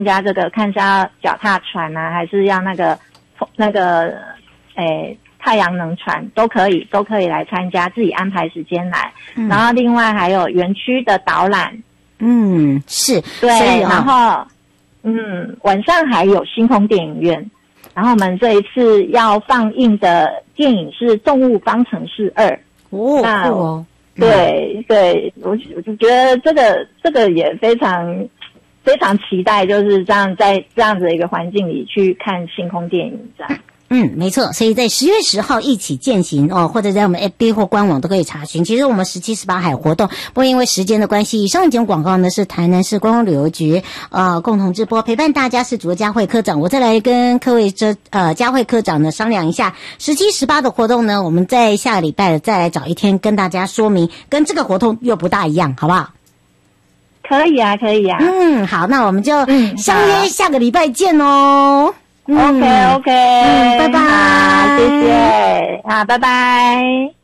加这个，看是要脚踏船啊，还是要那个太阳能船都可以来参加，自己安排时间来。然后另外还有园区的导览， 是， 对，然后晚上还有星空电影院。然后我们这一次要放映的电影是《动物方程式2》哦，对，我就觉得这个也非常非常期待，就是这样在这样子的一个环境里去看星空电影这样。 没错，所以在10月10号一起践行哦，或者在我们 FB 或官网都可以查询。其实我们17、18还有活动，不过因为时间的关系，以上节目广告呢是台南市观光旅游局共同直播，陪伴大家是主佳慧科长。我再来跟各位佳慧科长呢商量一下17、18的活动呢，我们在下个礼拜再来找一天跟大家说明，跟这个活动又不大一样，好不好？ 可以啊。 好，那我们就相约下个礼拜见哦。 OK， 拜拜， 好，谢谢，拜拜。